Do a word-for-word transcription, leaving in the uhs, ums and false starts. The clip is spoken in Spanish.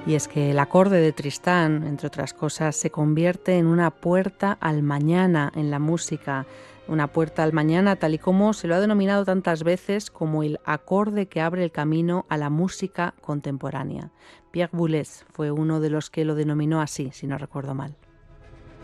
Y es que el acorde de Tristán, entre otras cosas, se convierte en una puerta al mañana en la música, una puerta al mañana tal y como se lo ha denominado tantas veces como el acorde que abre el camino a la música contemporánea. Pierre Boulez fue uno de los que lo denominó así, si no recuerdo mal.